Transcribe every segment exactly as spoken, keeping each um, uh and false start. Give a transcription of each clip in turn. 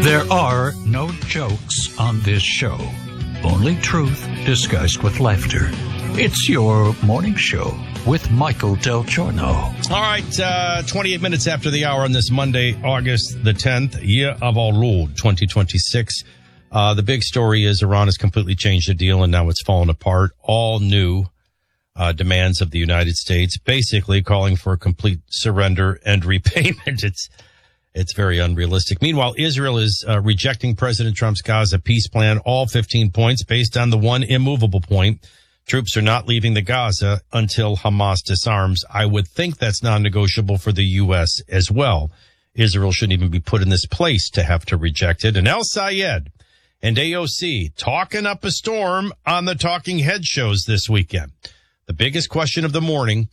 There are no jokes on this show, only truth disguised with laughter. It's your morning show with Michael Del Giorno. All right, uh, twenty-eight minutes after the hour on this Monday, August the tenth, year of our Lord, twenty twenty-six. Uh, the big story is Iran has completely changed the deal and now it's fallen apart. All new uh, demands of the United States, basically calling for a complete surrender and repayment. It's It's very unrealistic. Meanwhile, Israel is uh, rejecting President Trump's Gaza peace plan, all fifteen points, based on the one immovable point. Troops are not leaving the Gaza until Hamas disarms. I would think that's non-negotiable for the U S as well. Israel shouldn't even be put in this place to have to reject it. And El Sayed and A O C talking up a storm on the Talking Head shows this weekend. The biggest question of the morning,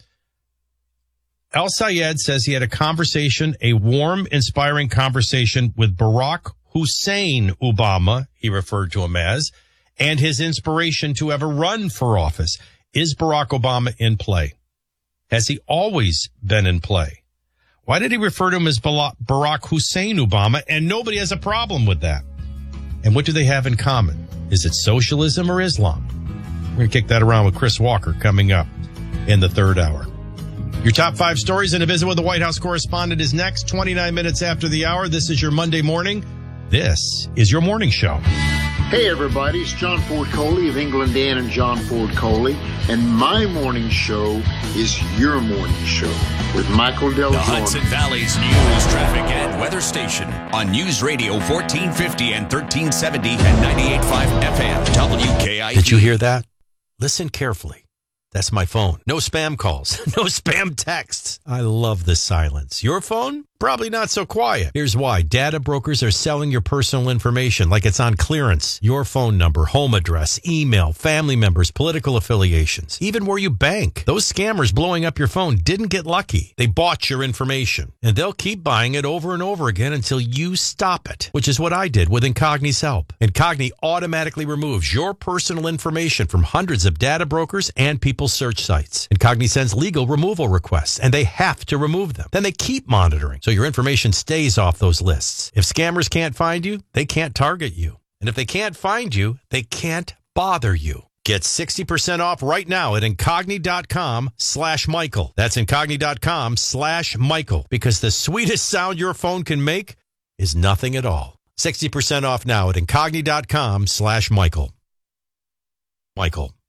El Sayed says he had a conversation, a warm, inspiring conversation with Barack Hussein Obama, he referred to him as, and his inspiration to ever run for office. Is Barack Obama in play? Has he always been in play? Why did he refer to him as Barack Hussein Obama, and nobody has a problem with that? And what do they have in common? Is it socialism or Islam? We're going to kick that around with Chris Walker coming up in the third hour. Your top five stories and a visit with the White House correspondent is next, twenty-nine minutes after the hour. This is your Monday morning. This is your morning show. Hey, everybody. It's John Ford Coley of England Dan and John Ford Coley. And my morning show is your morning show with Michael Del Giorno. The Hudson Valley's news, traffic, and weather station on News Radio fourteen fifty and thirteen seventy and ninety-eight point five F M W K I D. Did you hear that? Listen carefully. That's my phone. No spam calls. No spam texts. I love the silence. Your phone? Probably not so quiet. Here's why. Data brokers are selling your personal information like it's on clearance. Your phone number, home address, email, family members, political affiliations, even where you bank. Those scammers blowing up your phone didn't get lucky. They bought your information, and they'll keep buying it over and over again until you stop it, which is what I did with Incogni's help. Incogni automatically removes your personal information from hundreds of data brokers and people's search sites. Incogni sends legal removal requests, and they have to remove them. Then they keep monitoring, so your information stays off those lists. If scammers can't find you, they can't target you. And if they can't find you, they can't bother you. Get sixty percent off right now at Incogni.com slash Michael. That's Incogni.com slash Michael. Because the sweetest sound your phone can make is nothing at all. sixty percent off now at Incogni.com slash Michael. Michael.